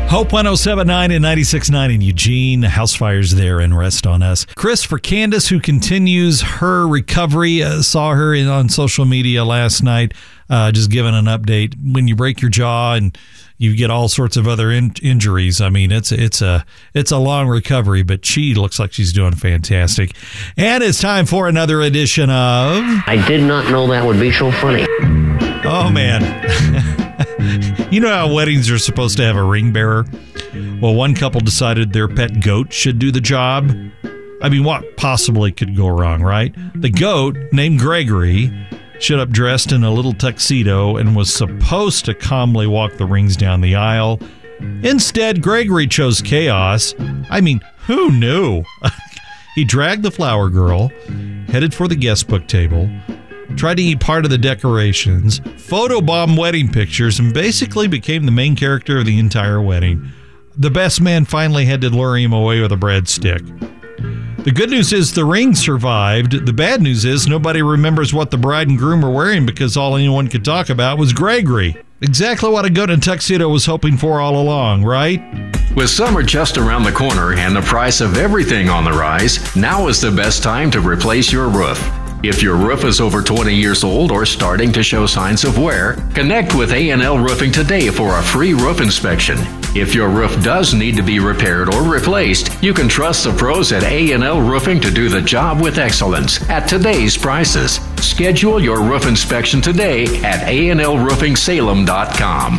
Hope 107.9 and 96.9 in Eugene. House fires there and rest on us. Chris, for Candace, who continues her recovery, saw her on social media last night, just giving an update. When you break your jaw and you get all sorts of other injuries, I mean, it's a long recovery, but she looks like she's doing fantastic. And it's time for another edition of... I did not know that would be so funny. Oh, man. You know how weddings are supposed to have a ring bearer? Well, one couple decided their pet goat should do the job. I mean, what possibly could go wrong, right? The goat, named Gregory, showed up dressed in a little tuxedo and was supposed to calmly walk the rings down the aisle. Instead, Gregory chose chaos. I mean, who knew? He dragged the flower girl, headed for the guest book table, tried to eat part of the decorations, photobombed wedding pictures, and basically became the main character of the entire wedding. The best man finally had to lure him away with a breadstick. The good news is the ring survived. The bad news is nobody remembers what the bride and groom were wearing because all anyone could talk about was Gregory. Exactly what a goat in a tuxedo was hoping for all along, right? With summer just around the corner and the price of everything on the rise, now is the best time to replace your roof. If your roof is over 20 years old or starting to show signs of wear, connect with A&L Roofing today for a free roof inspection. If your roof does need to be repaired or replaced, you can trust the pros at A&L Roofing to do the job with excellence at today's prices. Schedule your roof inspection today at ANLRoofingSalem.com.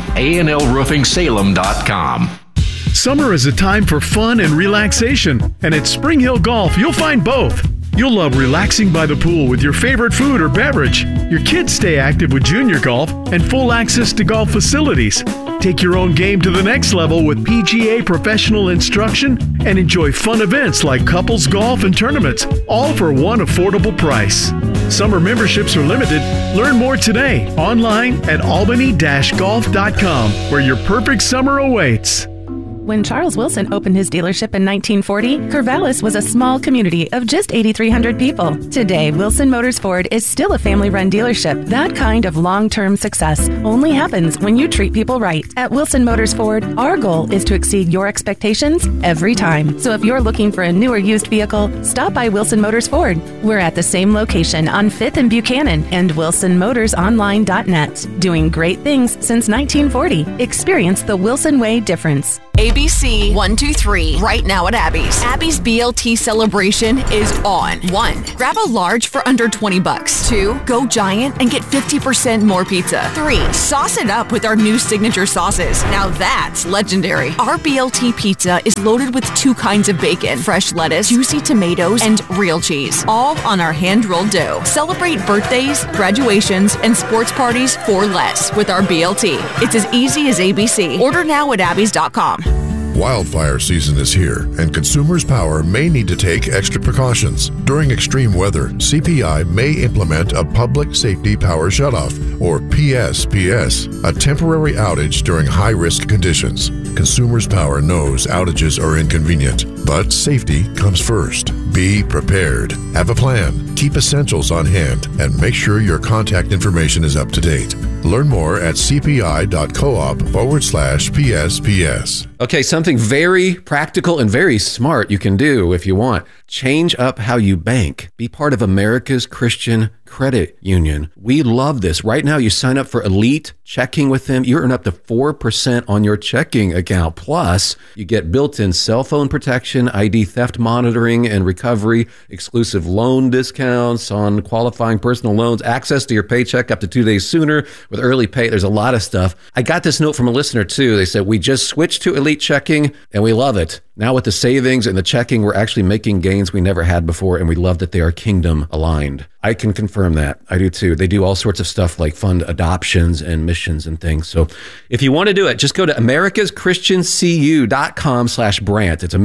ANLRoofingSalem.com. Summer is a time for fun and relaxation, and at Spring Hill Golf, you'll find both. You'll love relaxing by the pool with your favorite food or beverage. Your kids stay active with junior golf and full access to golf facilities. Take your own game to the next level with PGA professional instruction and enjoy fun events like couples golf and tournaments, all for one affordable price. Summer memberships are limited. Learn more today online at albany-golf.com, where your perfect summer awaits. When Charles Wilson opened his dealership in 1940, Corvallis was a small community of just 8,300 people. Today, Wilson Motors Ford is still a family-run dealership. That kind of long-term success only happens when you treat people right. At Wilson Motors Ford, our goal is to exceed your expectations every time. So if you're looking for a new or used vehicle, stop by Wilson Motors Ford. We're at the same location on 5th and Buchanan and WilsonMotorsOnline.net. Doing great things since 1940. Experience the Wilson Way difference. ABC 123 right now at Abby's. Abby's BLT celebration is on. 1. Grab a large for under $20. 2. Go giant and get 50% more pizza. 3. Sauce it up with our new signature sauces. Now that's legendary. Our BLT pizza is loaded with 2 kinds of bacon, fresh lettuce, juicy tomatoes, and real cheese, all on our hand-rolled dough. Celebrate birthdays, graduations, and sports parties for less with our BLT. It's as easy as ABC. Order now at abbys.com. Wildfire season is here, and Consumers Power may need to take extra precautions. During extreme weather, CPI may implement a Public Safety Power Shutoff, or PSPS, a temporary outage during high-risk conditions. Consumers Power knows outages are inconvenient, but safety comes first. Be prepared. Have a plan. Keep essentials on hand, and make sure your contact information is up to date. Learn more at cpi.coop/PSPS. Okay, something very practical and very smart you can do if you want. Change up how you bank. Be part of America's Christian Credit Union. We love this. Right now, you sign up for Elite Checking with them. You earn up to 4% on your checking account. Plus, you get built-in cell phone protection, ID theft monitoring and recovery, exclusive loan discounts on qualifying personal loans, access to your paycheck up to 2 days sooner with early pay. There's a lot of stuff. I got this note from a listener, too. They said, we just switched to Elite Checking, and we love it. Now with the savings and the checking, we're actually making gains we never had before, and we love that they are kingdom aligned. I can confirm that. I do too. They do all sorts of stuff like fund adoptions and missions and things. So if you want to do it, just go to americaschristiancu.com/Brant. It's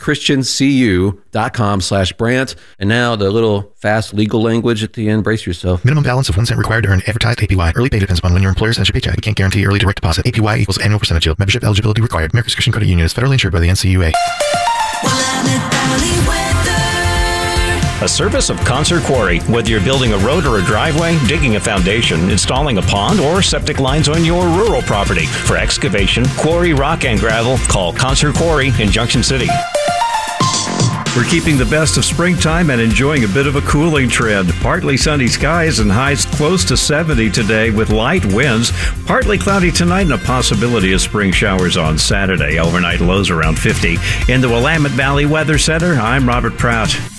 americaschristiancu.com/Brant. And now the little fast legal language at the end. Brace yourself. Minimum balance of 1 cent required to earn advertised APY. Early pay depends upon when your employer sends your paycheck. We can't guarantee early direct deposit. APY equals annual percentage yield. Membership eligibility required. America's Christian Credit Union is federally insured by the NCUA. a service of Concert Quarry. Whether you're building a road or a driveway, digging a foundation, installing a pond, or septic lines on your rural property. For excavation, quarry, rock, and gravel, call Concert Quarry in Junction City. We're keeping the best of springtime and enjoying a bit of a cooling trend. Partly sunny skies and highs close to 70 today with light winds. Partly cloudy tonight and a possibility of spring showers on Saturday. Overnight lows around 50. In the Willamette Valley Weather Center, I'm Robert Prout.